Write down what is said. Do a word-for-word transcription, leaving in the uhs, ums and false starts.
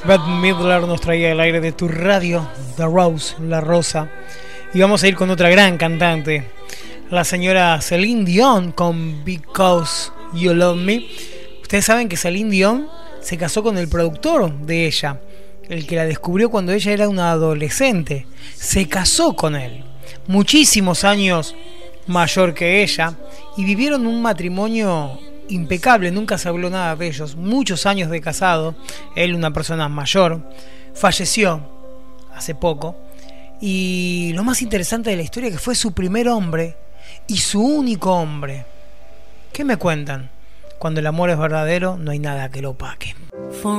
Bette Midler nos traía el aire de tu radio, The Rose, La Rosa. Y vamos a ir con otra gran cantante, la señora Celine Dion, con Because You Love Me. Ustedes saben que Celine Dion se casó con el productor de ella, el que la descubrió cuando ella era una adolescente. Se casó con él, muchísimos años mayor que ella, y vivieron un matrimonio impecable. Nunca se habló nada de ellos. Muchos años de casado. Él, una persona mayor, falleció hace poco. Y lo más interesante de la historia es que fue su primer hombre y su único hombre. ¿Qué me cuentan? Cuando el amor es verdadero, no hay nada que lo opaque.